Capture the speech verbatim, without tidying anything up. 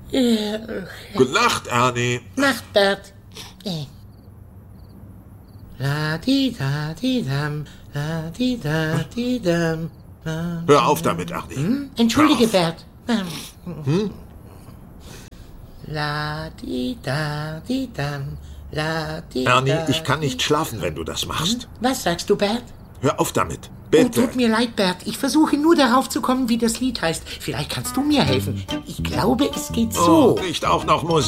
Gute Nacht, Ernie. Nacht, Bert. La di da di dam, la di da di dam. Hör auf damit, Ernie. Hm? Entschuldige, Hör auf. Bert. Hm? La di da di dam, la di Ernie, da, ich kann nicht di- schlafen, wenn du das machst. Was sagst du, Bert? Hör auf damit. Oh, Bitte. tut mir leid, Bert. Ich versuche nur darauf zu kommen, wie das Lied heißt. Vielleicht kannst du mir helfen. Ich glaube, es geht so. Oh, nicht auch noch Musik.